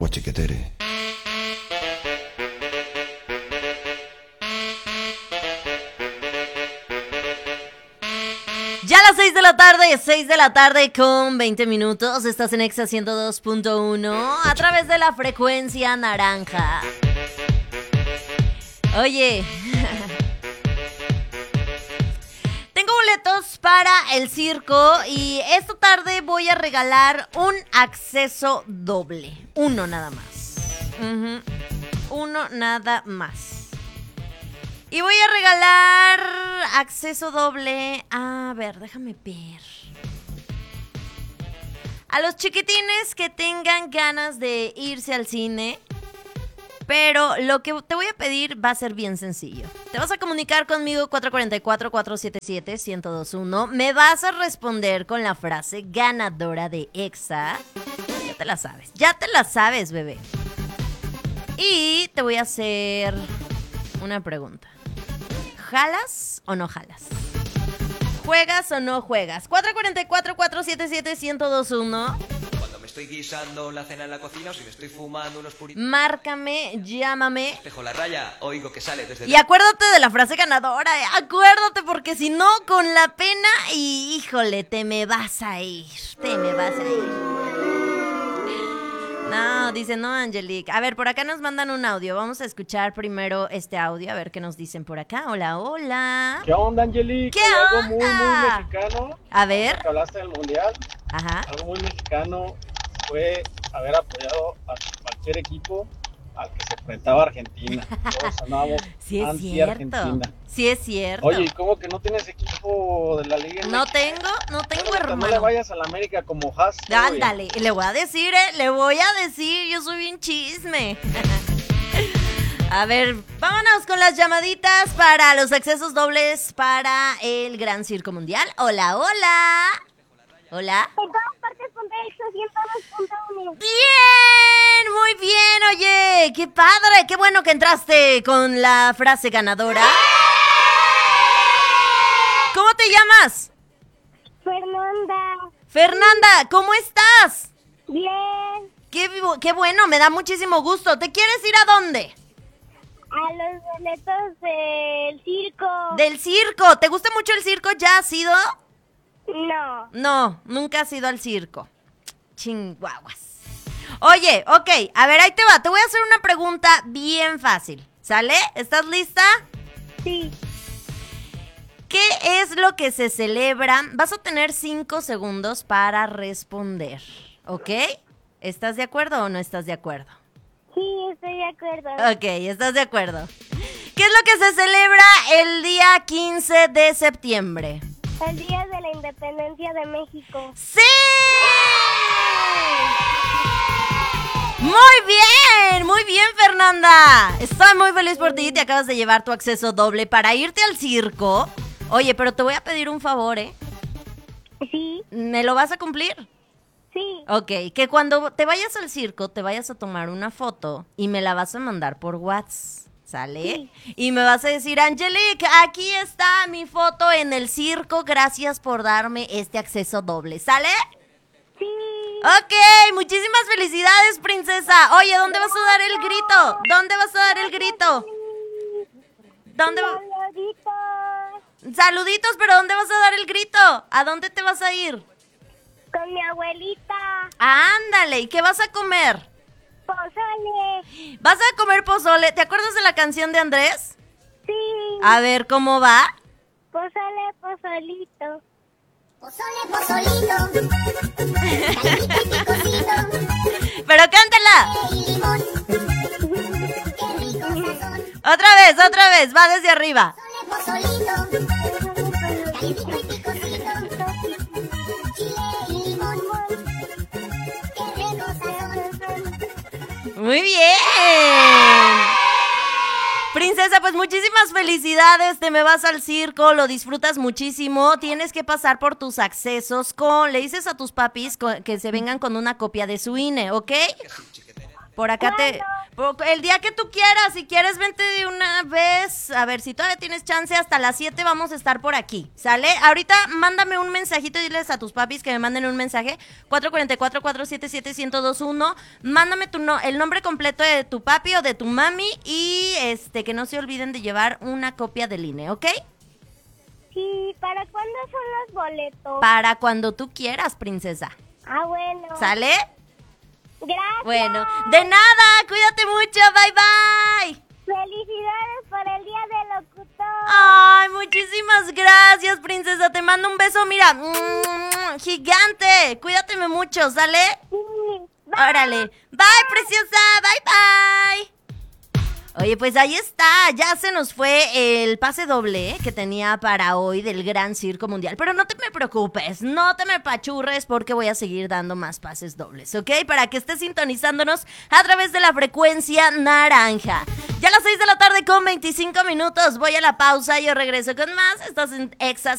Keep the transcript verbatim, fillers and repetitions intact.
Guachiquetere. Ya a las seis de la tarde, seis de la tarde con veinte minutos, estás en Exa ciento dos punto uno a través de la frecuencia naranja. Oye, tengo boletos para el circo y esta tarde voy a regalar un acceso doble, uno nada más, uh-huh. uno nada más. Y voy a regalar acceso doble. A ver, déjame ver. A los chiquitines que tengan ganas de irse al cine. Pero lo que te voy a pedir va a ser bien sencillo. Te vas a comunicar conmigo cuatro cuatro cuatro, cuatro siete siete, uno cero dos uno. Me vas a responder con la frase ganadora de Exa. Ya te la sabes. Ya te la sabes, bebé. Y te voy a hacer una pregunta. ¿Jalas o no jalas? ¿Juegas o no juegas? cuatro cuatro cuatro, cuatro siete siete, uno cero dos uno. Cuando me estoy guisando la cena en la cocina o si me estoy fumando unos puritos. Márcame, llámame. Espejo la raya, oigo que sale desde... Y acuérdate de la frase ganadora, eh. Acuérdate, porque si no, con la pena, y híjole, te me vas a ir. Te me vas a ir. No, dice no, Angelique. A ver, por acá nos mandan un audio. Vamos a escuchar primero este audio, a ver qué nos dicen por acá. Hola, hola. ¿Qué onda, Angelique? ¿Qué Algo onda? muy, muy mexicano. A ver. Que hablaste del mundial. Ajá. Algo muy mexicano fue haber apoyado a cualquier equipo al que se enfrentaba Argentina. Todos andábamos Sí es anti-Argentina. cierto. Sí es cierto. Oye, ¿y cómo que no tienes equipo de la Liga? No tengo, no tengo, Bueno, hermano. No le vayas a la América como Haas. Ándale, le voy a decir, eh, le voy a decir, yo soy bien chisme. A ver, vámonos con las llamaditas para los accesos dobles para el Gran Circo Mundial. Hola, hola. Hola. En todas partes ponte Exa ciento dos punto uno. Bien, muy bien, oye, qué padre, qué bueno que entraste con la frase ganadora. ¿Cómo te llamas? Fernanda. Fernanda, ¿cómo estás? Bien. Qué, qué bueno, me da muchísimo gusto. ¿Te quieres ir a dónde? A los boletos del circo. Del circo. ¿Te gusta mucho el circo? ¿Ya has ido? No. No, nunca has ido al circo. Chinguaguas. Oye, ok, a ver, ahí te va. Te voy a hacer una pregunta bien fácil. ¿Sale? ¿Estás lista? Sí. ¿Qué es lo que se celebra? Vas a tener cinco segundos para responder, ¿ok? ¿Estás de acuerdo o no estás de acuerdo? Sí, estoy de acuerdo. Ok, ¿estás de acuerdo? ¿Qué es lo que se celebra el día quince de septiembre? El Día de la Independencia de México. ¡Sí! Muy bien, muy bien, Fernanda. Estoy muy feliz por ti. Te acabas de llevar tu acceso doble para irte al circo. Oye, pero te voy a pedir un favor, ¿eh? Sí. ¿Me lo vas a cumplir? Sí. Ok, que cuando te vayas al circo te vayas a tomar una foto y me la vas a mandar por WhatsApp, ¿sale? Sí. Y me vas a decir, Angelique, aquí está mi foto en el circo, gracias por darme este acceso doble, ¿sale? Sí. Ok, muchísimas felicidades, princesa. Oye, ¿dónde vas a dar el grito? ¿Dónde vas a dar el grito? ¿Dónde va- Saluditos. Saluditos, pero ¿dónde vas a dar el grito? ¿A dónde te vas a ir? Con mi abuelita. Ándale, ¿y qué vas a comer? Pozole. ¿Vas a comer pozole? ¿Te acuerdas de la canción de Andrés? Sí. A ver, ¿cómo va? Pozole, pozolito. Pozole, pozolito, calientito y picosito, ¡Pero cántala! y limón, qué rico sazón. Otra vez, otra vez, va desde arriba. Pozole, pozolito, calientito y picosito, chile y limón, qué rico sazón. Muy bien. Princesa, pues muchísimas felicidades, te me vas al circo, lo disfrutas muchísimo, tienes que pasar por tus accesos con, le dices a tus papis co- que se vengan con una copia de su I N E, ¿ok? Por acá te, El día que tú quieras, si quieres, vente de una vez. A ver, si todavía tienes chance, hasta las siete vamos a estar por aquí, ¿sale? Ahorita mándame un mensajito y diles a tus papis que me manden un mensaje. cuatro cuatro cuatro, cuatro siete siete, uno cero dos uno. Mándame tu no, el nombre completo de tu papi o de tu mami y este que no se olviden de llevar una copia del I N E, ¿ok? Sí, ¿para cuándo son los boletos? Para cuando tú quieras, princesa. Ah, bueno. ¿Sale? Gracias. Bueno, de nada, cuídate mucho, bye bye. Felicidades por el día del locutor. Ay, muchísimas gracias, princesa. Te mando un beso, mira, mm, gigante. Cuídateme mucho, ¿sale? Sí. Bye. Órale. Bye, preciosa. Bye, bye. Oye, pues ahí está, ya se nos fue el pase doble ¿eh? que tenía para hoy del Gran Circo Mundial. Pero no te me preocupes, no te me pachurres porque voy a seguir dando más pases dobles, ¿ok? Para que estés sintonizándonos a través de la frecuencia naranja. Ya a las seis de la tarde con veinticinco minutos, voy a la pausa y yo regreso con más. Estás en Exa